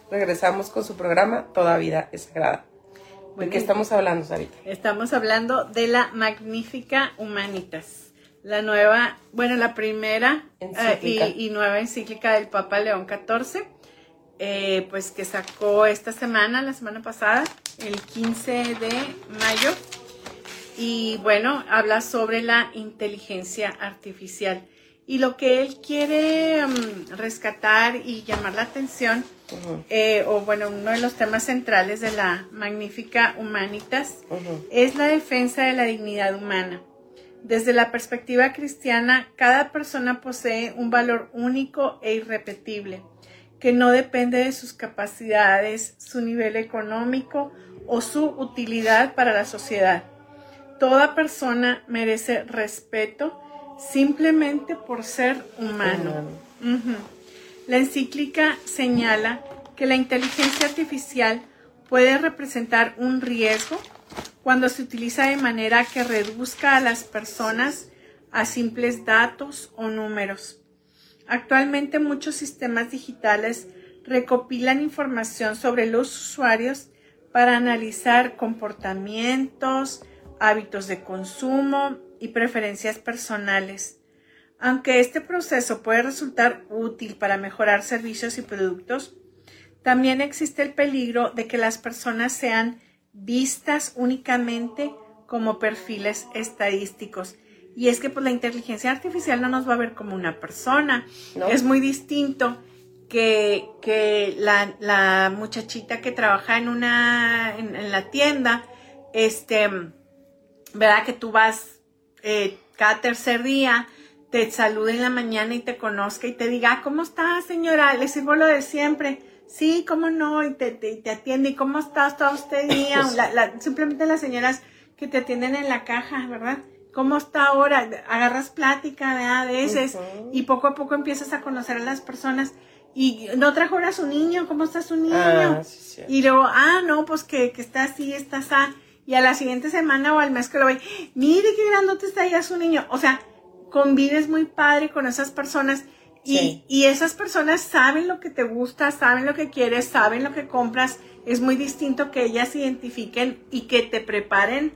regresamos con su programa Toda Vida es Sagrada. ¿De qué estamos hablando, Sarita? Estamos hablando de la Magnificat Humanitas, la nueva, la primera y nueva encíclica del Papa León XIV, pues que sacó la semana pasada, el 15 de mayo, y bueno, habla sobre la inteligencia artificial. Y lo que él quiere rescatar y llamar la atención, uno de los temas centrales de la Magnificat Humanitas, es la defensa de la dignidad humana. Desde la perspectiva cristiana, cada persona posee un valor único e irrepetible, que no depende de sus capacidades, su nivel económico o su utilidad para la sociedad. Toda persona merece respeto simplemente por ser humano. La encíclica señala que la inteligencia artificial puede representar un riesgo cuando se utiliza de manera que reduzca a las personas a simples datos o números. Actualmente muchos sistemas digitales recopilan información sobre los usuarios para analizar comportamientos, hábitos de consumo y preferencias personales. Aunque este proceso puede resultar útil para mejorar servicios y productos, también existe el peligro de que las personas sean vistas únicamente como perfiles estadísticos. Y es que pues, la inteligencia artificial no nos va a ver como una persona. ¿No? Es muy distinto que la muchachita que trabaja en la tienda, ¿verdad? Que tú vas cada tercer día, te salude en la mañana y te conozca y te diga, ¿cómo está, señora? Le sirvo lo de siempre. Sí, ¿cómo no? Y te atiende. ¿Y cómo estás todo este día? Simplemente las señoras que te atienden en la caja, ¿verdad? ¿Cómo está ahora? Agarras plática, ¿verdad? A veces. Y poco a poco empiezas a conocer a las personas. Y no trajo ahora su niño. ¿Cómo está su niño? Sí. Y luego, no, pues que está así, está así. Y a la siguiente semana o al mes que lo ve, mire qué grandote está ya su niño. O sea, convives muy padre con esas personas. Y esas personas saben lo que te gusta, saben lo que quieres, saben lo que compras. Es muy distinto que ellas identifiquen y que te preparen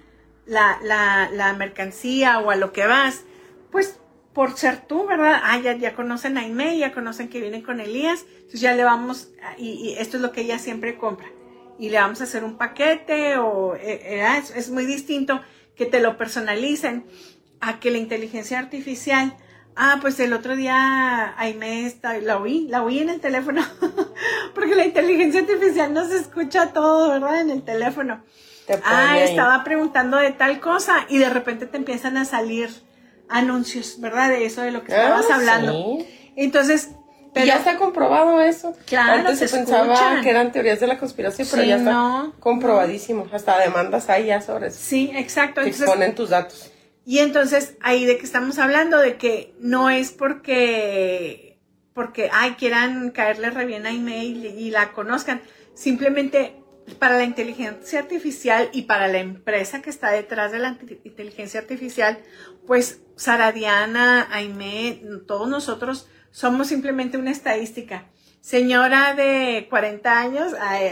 la mercancía o a lo que vas, pues por ser tú, ¿verdad? Ya conocen a Aimee, ya conocen que vienen con Elías, entonces ya le vamos, y esto es lo que ella siempre compra, y le vamos a hacer un paquete, es muy distinto que te lo personalicen a que la inteligencia artificial. Pues el otro día Aimee la oí en el teléfono, porque la inteligencia artificial nos escucha todo, ¿verdad? En el teléfono. Estaba preguntando de tal cosa y de repente te empiezan a salir anuncios, ¿verdad? De eso, de lo que estabas hablando. Sí. Entonces, pero ya está comprobado eso. Claro, antes se pensaba que eran teorías de la conspiración, pero ya está comprobadísimo. Hasta demandas hay ya sobre eso. Sí, exacto. Que exponen tus datos. Y entonces, ahí de que estamos hablando, de que no es porque quieran caerle re bien a Aimee y la conozcan. Simplemente para la inteligencia artificial y para la empresa que está detrás de la inteligencia artificial, pues Sara Diana, Aimee, todos nosotros somos simplemente una estadística. Señora de 40 años,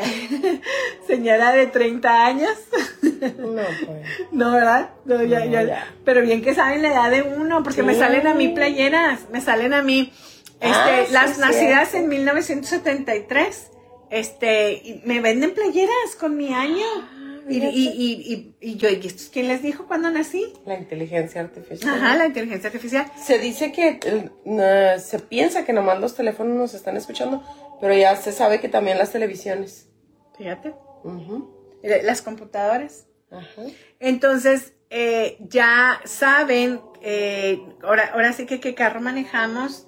señora de 30 años. No, pues. No, ¿verdad? No, ya. Pero bien que saben la edad de uno, porque me salen a mí playeras, las nacidas en 1973, y me venden playeras con mi año. Y yo, ¿y esto quién les dijo cuando nací? La inteligencia artificial. Ajá, la inteligencia artificial. Se dice que se piensa que nomás los teléfonos nos están escuchando, pero ya se sabe que también las televisiones. Fíjate. Uh-huh. Las computadoras. Uh-huh. Entonces, ya saben, ahora sí que qué carro manejamos,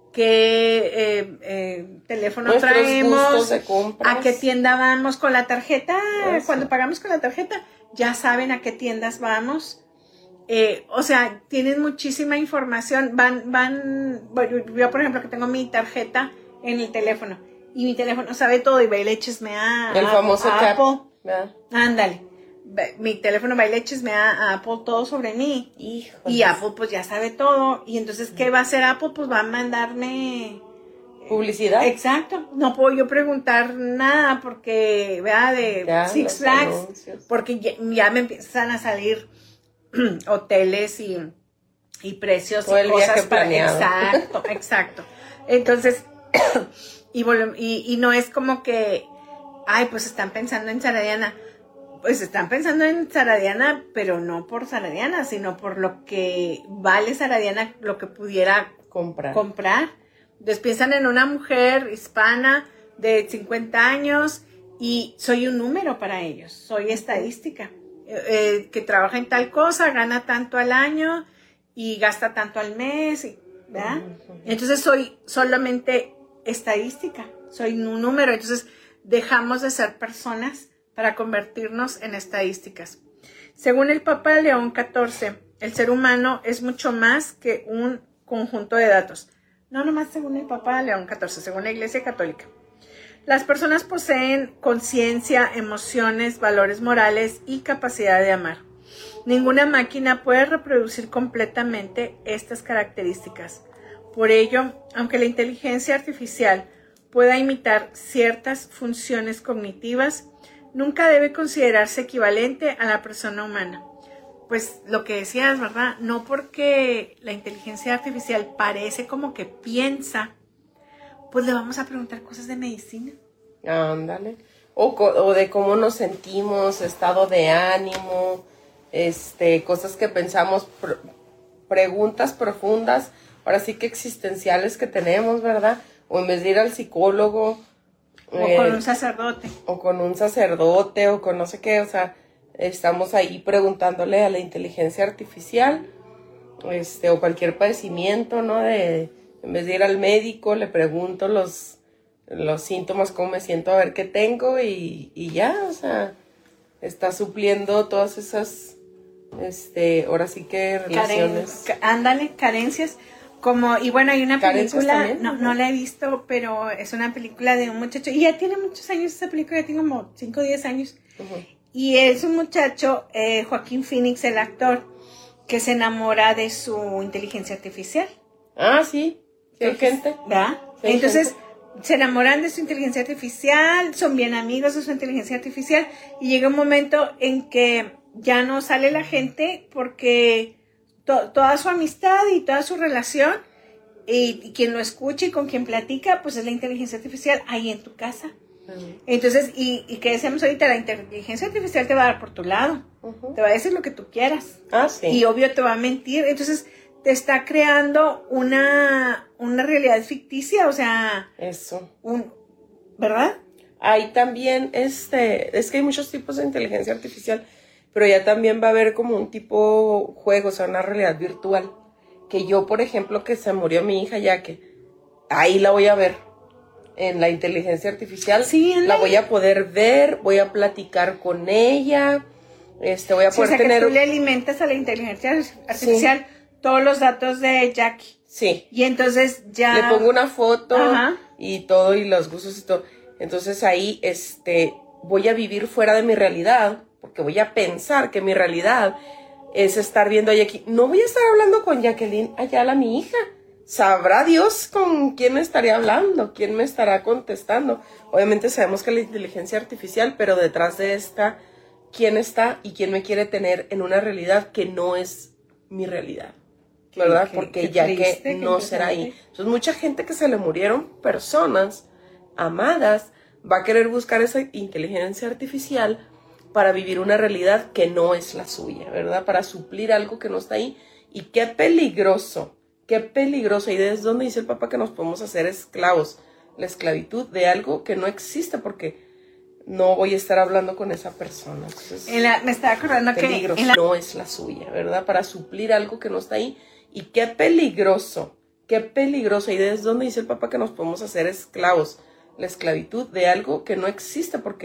qué teléfono nuestros traemos, a qué tienda vamos con la tarjeta. Eso. Cuando pagamos con la tarjeta, ya saben a qué tiendas vamos. O sea, tienen muchísima información. Yo por ejemplo que tengo mi tarjeta en el teléfono y mi teléfono sabe todo y va y le echesme el famoso Apple. ¿Verdad? Ándale. Mi teléfono va y le echesme a Apple todo sobre mí. Híjole. Y Apple pues ya sabe todo. Y entonces, ¿qué va a hacer Apple? Pues va a mandarme publicidad. Exacto. No puedo yo preguntar nada porque, vea, de Six Flags, porque ya me empiezan a salir hoteles y precios todo y cosas planeado. Exacto. Entonces, y no es como que, ay, pues están pensando en Sara Diana. Pues están pensando en Sara Diana, pero no por Sara Diana, sino por lo que vale Sara Diana, lo que pudiera comprar. Entonces piensan en una mujer hispana de 50 años y soy un número para ellos, soy estadística, que trabaja en tal cosa, gana tanto al año y gasta tanto al mes, ¿verdad? Entonces soy solamente estadística, soy un número, entonces dejamos de ser personas para convertirnos en estadísticas. Según el Papa León XIV, el ser humano es mucho más que un conjunto de datos. No nomás según el Papa León XIV, según la Iglesia Católica. Las personas poseen conciencia, emociones, valores morales y capacidad de amar. Ninguna máquina puede reproducir completamente estas características. Por ello, aunque la inteligencia artificial pueda imitar ciertas funciones cognitivas, nunca debe considerarse equivalente a la persona humana. Pues lo que decías, ¿verdad? No porque la inteligencia artificial parece como que piensa, pues le vamos a preguntar cosas de medicina. Ándale. O de cómo nos sentimos, estado de ánimo, cosas que pensamos, preguntas profundas, ahora sí que existenciales que tenemos, ¿verdad? O en vez de ir al psicólogo. O con un sacerdote. O con un sacerdote, o con no sé qué, o sea, estamos ahí preguntándole a la inteligencia artificial, o cualquier padecimiento, ¿no? En vez de ir al médico, le pregunto los síntomas, cómo me siento, a ver qué tengo, y ya, o sea, está supliendo todas esas, ahora sí que relaciones. Carencias. Y bueno, hay una película, también, no la he visto, pero es una película de un muchacho, y ya tiene muchos años esa película, ya tiene como 5 o 10 años, y es un muchacho, Joaquín Phoenix, el actor, que se enamora de su inteligencia artificial. Ah, sí, hay gente. ¿Verdad? Sí, entonces, se enamoran de su inteligencia artificial, son bien amigos de su inteligencia artificial, y llega un momento en que ya no sale la gente porque toda su amistad y toda su relación y quien lo escucha y con quien platica, pues es la inteligencia artificial ahí en tu casa. Entonces, y que decíamos ahorita, la inteligencia artificial te va a dar por tu lado, te va a decir lo que tú quieras. Ah, sí. Y obvio te va a mentir. Entonces, te está creando una realidad ficticia, o sea... Eso. ¿Verdad? Ahí también, es que hay muchos tipos de inteligencia artificial, pero ya también va a haber como un tipo juego, o sea, una realidad virtual. Que yo, por ejemplo, que se murió mi hija, ya que ahí la voy a ver en la inteligencia artificial. Sí, la voy a poder ver, voy a platicar con ella, voy a poder tener... que tú le alimentas a la inteligencia artificial todos los datos de Jackie. Sí. Y entonces ya... Le pongo una foto y todo, y los gustos y todo. Entonces ahí, voy a vivir fuera de mi realidad, porque voy a pensar que mi realidad es estar viendo a Jackie. No voy a estar hablando con Jacqueline Ayala, mi hija. Sabrá Dios con quién me estaría hablando, quién me estará contestando. Obviamente sabemos que la inteligencia artificial, pero detrás de esta, quién está y quién me quiere tener en una realidad que no es mi realidad, ¿verdad? Porque ya que no será ahí. Entonces mucha gente que se le murieron personas amadas va a querer buscar esa inteligencia artificial para vivir una realidad que no es la suya, ¿verdad? Para suplir algo que no está ahí. Y qué peligroso. Y desde donde dice el Papa que nos podemos hacer esclavos. La esclavitud de algo que no existe, porque no voy a estar hablando con esa persona. Entonces, me estaba acordando que no es la suya, ¿verdad? Para suplir algo que no está ahí. Y qué peligroso. Y desde donde dice el Papa que nos podemos hacer esclavos. La esclavitud de algo que no existe, porque